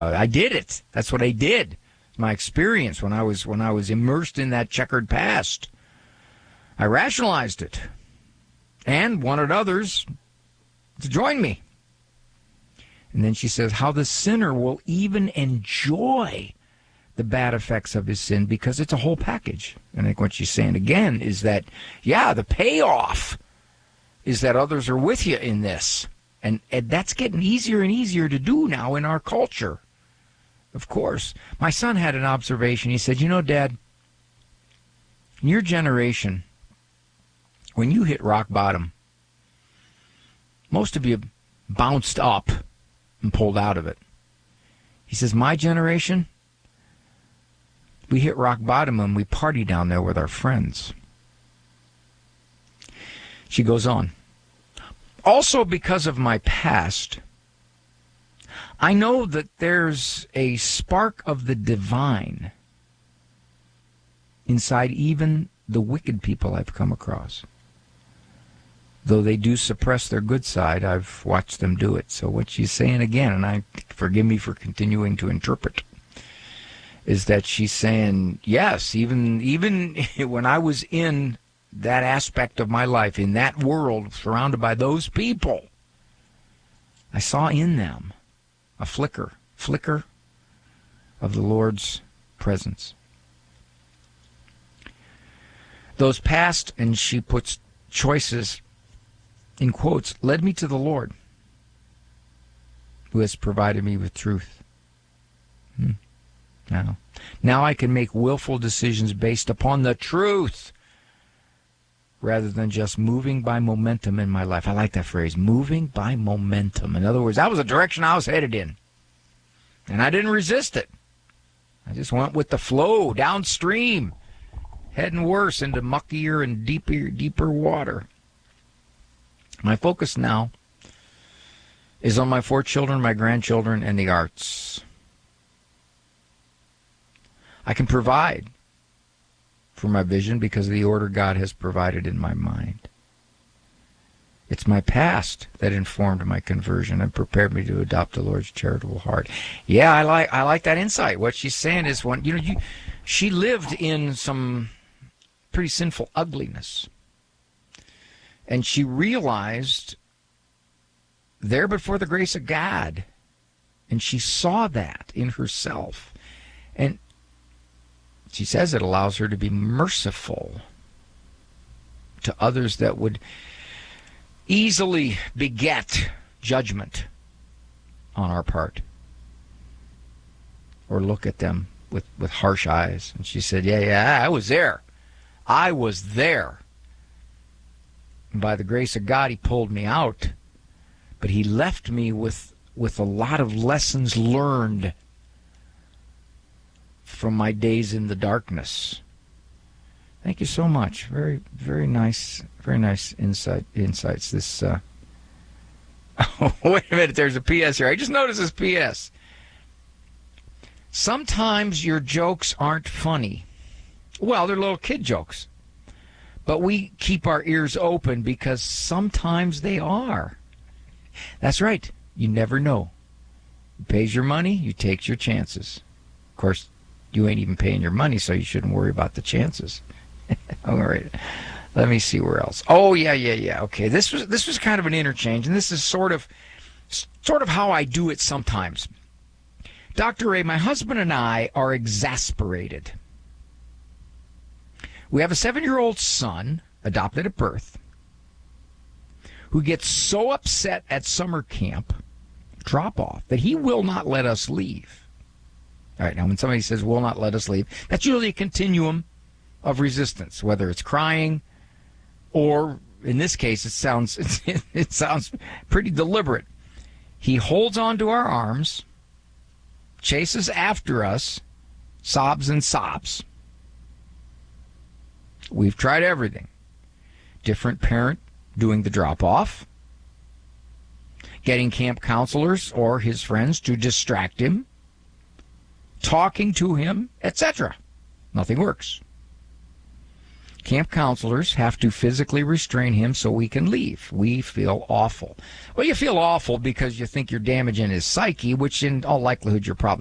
I did it. That's what I did. My experience when I was immersed in that checkered past. I rationalized it and wanted others to join me. And then she says, how the sinner will even enjoy the bad effects of his sin because it's a whole package. And I think what she's saying again is that, yeah, the payoff is that others are with you in this. And that's getting easier and easier to do now in our culture. Of course. My son had an observation. He said, you know, Dad, in your generation, when you hit rock bottom, most of you bounced up and pulled out of it. He says, my generation, we hit rock bottom and we party down there with our friends. She goes on. Also, because of my past, I know that there's a spark of the divine inside even the wicked people I've come across. Though they do suppress their good side, I've watched them do it. So what she's saying again, and forgive me for continuing to interpret, is that she's saying, yes, even when I was in that aspect of my life, in that world, surrounded by those people, I saw in them a flicker of the Lord's presence. Those past, and she puts choices in quotes, led me to the Lord, who has provided me with truth. Now I can make willful decisions based upon the truth rather than just moving by momentum in my life. I like that phrase, moving by momentum. In other words, that was the direction I was headed in. And I didn't resist it. I just went with the flow downstream, heading worse into muckier and deeper water. My focus now is on my 4 children, my grandchildren, and the arts. I can provide for my vision because of the order God has provided in my mind. It's my past that informed my conversion and prepared me to adopt the Lord's charitable heart. Yeah, I like that insight. What she's saying is, she lived in some pretty sinful ugliness. And she realized there but for the grace of God. And she saw that in herself. And she says it allows her to be merciful to others that would easily beget judgment on our part or look at them with harsh eyes. And she said, yeah, I was there. I was there. And by the grace of God, he pulled me out. But he left me with a lot of lessons learned from my days in the darkness. Thank you so much. Very, very nice insights. This, oh, wait a minute, there's a PS here. I just noticed this PS. Sometimes your jokes aren't funny. Well, they're little kid jokes. But we keep our ears open because sometimes they are. That's right. You never know. You pays your money, you takes your chances. Of course, you ain't even paying your money, so you shouldn't worry about the chances. All right. Let me see where else. Oh, yeah. Okay, this was kind of an interchange, and this is sort of how I do it sometimes. Dr. Ray, my husband and I are exasperated. We have a 7-year-old son, adopted at birth, who gets so upset at summer camp drop-off that he will not let us leave. All right, now when somebody says will not let us leave, that's usually a continuum of resistance, whether it's crying or, in this case, it sounds pretty deliberate. He holds on to our arms, chases after us, sobs and sobs. We've tried everything. Different parent doing the drop-off, getting camp counselors or his friends to distract him, talking to him, etc. Nothing works. Camp counselors have to physically restrain him so he can leave. We feel awful. Well, you feel awful because you think you're damaging his psyche, which in all likelihood you're probably